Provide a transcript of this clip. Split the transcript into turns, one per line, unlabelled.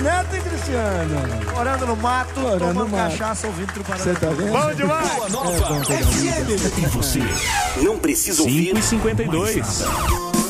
Neto, hein, Cristiano?
Morando no mato, tomando cachaça, ouvindo Truparada.
Você tá vendo?
Bom demais!
Boa Nova FM. E você não precisa ouvir
5h52.